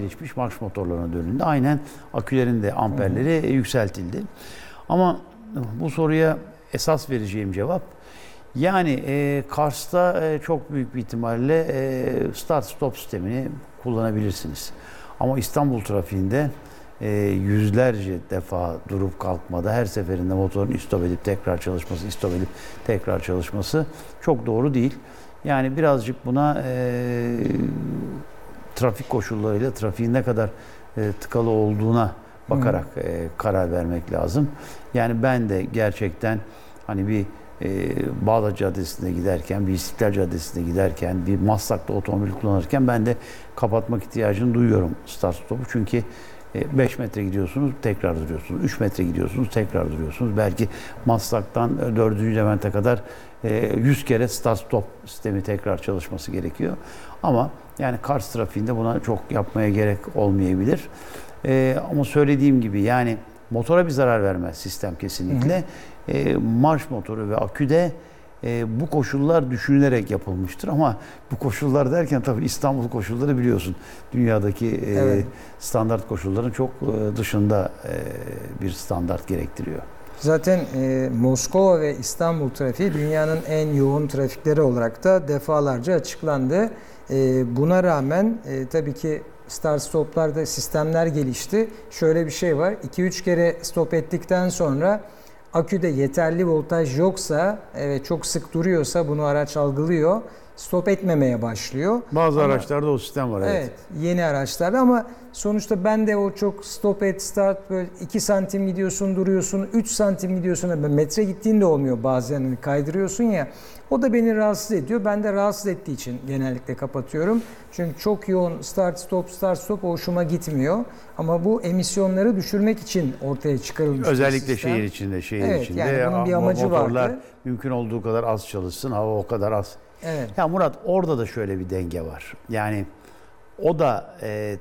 geçmiş, marş motorlarına dönüldü. Aynen akülerin de amperleri yükseltildi. Ama bu soruya esas vereceğim cevap, yani Kars'ta çok büyük bir ihtimalle start-stop sistemini kullanabilirsiniz. Ama İstanbul trafiğinde yüzlerce defa durup kalkmada, her seferinde motorun istop edip tekrar çalışması, istop edip tekrar çalışması çok doğru değil. Yani birazcık buna trafik koşullarıyla trafiğin ne kadar tıkalı olduğuna bakarak karar vermek lazım. Yani ben de gerçekten hani bir Bağdat Caddesi'nde giderken, bir İstiklal Caddesi'nde giderken, bir Maslak'ta otomobil kullanırken ben de kapatmak ihtiyacını duyuyorum start stopu. Çünkü 5 metre gidiyorsunuz, tekrar duruyorsunuz. 3 metre gidiyorsunuz, tekrar duruyorsunuz. Belki Maslak'tan 4. Levent'e kadar 100 kere start stop sistemi tekrar çalışması gerekiyor. Ama yani Kars trafiğinde buna çok yapmaya gerek olmayabilir. Ama söylediğim gibi yani motora bir zarar vermez sistem kesinlikle. Marş motoru ve aküde bu koşullar düşünülerek yapılmıştır. Ama bu koşullar derken tabii İstanbul koşulları biliyorsun. Dünyadaki standart koşulların çok dışında bir standart gerektiriyor. Zaten Moskova ve İstanbul trafiği dünyanın en yoğun trafikleri olarak da defalarca açıklandı. Buna rağmen tabii ki start stoplarda sistemler gelişti. Şöyle bir şey var. 2-3 kere stop ettikten sonra aküde yeterli voltaj yoksa ve çok sık duruyorsa bunu araç algılıyor. Stop etmemeye başlıyor. Bazı araçlarda o sistem var. Evet. Yeni araçlarda ama sonuçta ben de o çok stop et start böyle 2 santim gidiyorsun duruyorsun, 3 santim gidiyorsun, metre gittiğinde olmuyor bazen, hani kaydırıyorsun ya. O da beni rahatsız ediyor. Ben de rahatsız ettiği için genellikle kapatıyorum. Çünkü çok yoğun start stop hoşuma gitmiyor. Ama bu emisyonları düşürmek için ortaya çıkarılmış özellikle bir sistem. şehir içinde, Evet, yani bunun bir amacı motorlar vardı. mümkün olduğu kadar az çalışsın, hava o kadar az. Evet. Ya Murat, orada da şöyle bir denge var. Yani o da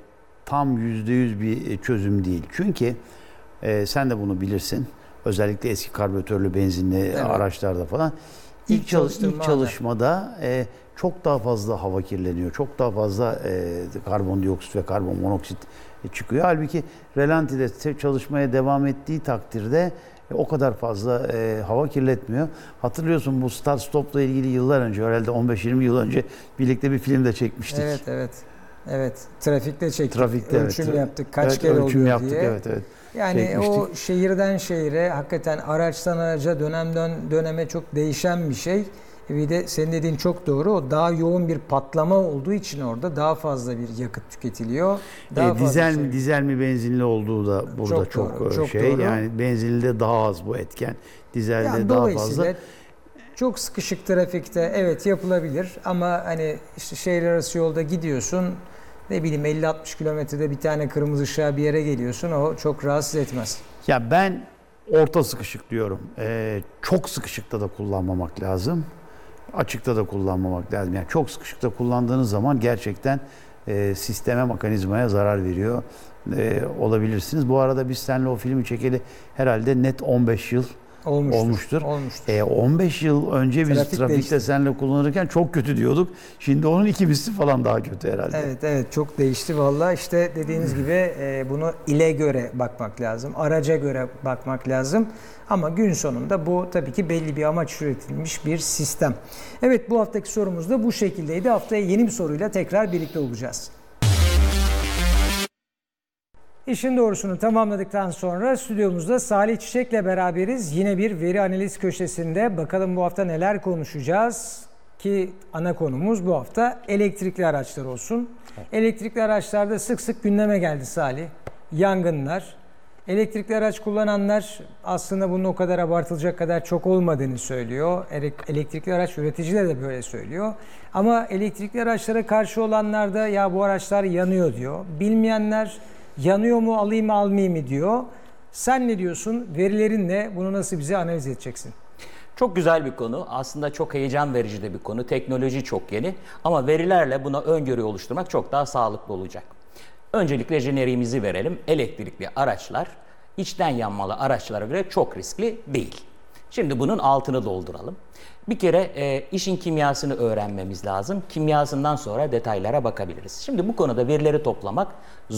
tam %100 bir çözüm değil. Çünkü sen de bunu bilirsin. Özellikle eski karbüratörlü benzinli araçlarda falan. İlk çalışmada çok daha fazla hava kirleniyor. Çok daha fazla karbondioksit ve karbon monoksit çıkıyor. Halbuki relantide çalışmaya devam ettiği takdirde o kadar fazla hava kirletmiyor. Hatırlıyorsun, bu start stopla ilgili yıllar önce, herhalde 15-20 yıl önce birlikte bir film de çekmiştik. Evet. Trafikte çektik. Trafikte, ölçüm yaptık. Kaç evet, kere ölçüm oluyor yaptık, diye. Evet. Yani çekmiştik. O şehirden şehire, hakikaten araçtan araca, dönemden döneme çok değişen bir şey. Bir de senin dediğin çok doğru. O daha yoğun bir patlama olduğu için orada daha fazla bir yakıt tüketiliyor. Daha Dizel mi benzinli olduğu da burada çok doğru. Yani benzinli daha az bu etken. Dizelde yani daha fazla. Çok sıkışık trafikte evet yapılabilir ama hani işte şehir arası yolda gidiyorsun, ne bileyim 50-60 kilometrede bir tane kırmızı ışığa bir yere geliyorsun, o çok rahatsız etmez. Ya ben orta sıkışık diyorum. Çok sıkışıkta da kullanmamak lazım. Açıkta da kullanmamak lazım. Yani çok sıkışıkta kullandığınız zaman gerçekten sisteme, mekanizmaya zarar veriyor olabilirsiniz. Bu arada biz seninle o filmi çekeli herhalde net 15 yıl olmuştur. 15 yıl önce biz trafikte seninle kullanırken çok kötü diyorduk. Şimdi onun 2 misli falan daha kötü herhalde. Evet çok değişti vallahi. İşte dediğiniz gibi bunu ile göre bakmak lazım. Araca göre bakmak lazım. Ama gün sonunda bu tabii ki belli bir amaç üretilmiş bir sistem. Evet, bu haftaki sorumuz da bu şekildeydi. Haftaya yeni bir soruyla tekrar birlikte olacağız. İşin doğrusunu tamamladıktan sonra stüdyomuzda Salih Çiçek'le beraberiz. Yine bir veri analiz köşesinde. Bakalım bu hafta neler konuşacağız? Ki ana konumuz bu hafta elektrikli araçlar olsun. Elektrikli araçlarda sık sık gündeme geldi Salih. Yangınlar. Elektrikli araç kullananlar aslında bunun o kadar abartılacak kadar çok olmadığını söylüyor. Elektrikli araç üreticileri de böyle söylüyor. Ama elektrikli araçlara karşı olanlar da ya bu araçlar yanıyor diyor. Bilmeyenler yanıyor mu, alayım mı almayayım mı diyor. Sen ne diyorsun? Verilerinle bunu nasıl bize analiz edeceksin? Çok güzel bir konu. Aslında çok heyecan verici de bir konu. Teknoloji çok yeni. Ama verilerle buna öngörü oluşturmak çok daha sağlıklı olacak. Öncelikle jeneriğimizi verelim. Elektrikli araçlar içten yanmalı araçlara göre çok riskli değil. Şimdi bunun altını dolduralım. Bir kere işin kimyasını öğrenmemiz lazım. Kimyasından sonra detaylara bakabiliriz. Şimdi bu konuda verileri toplamak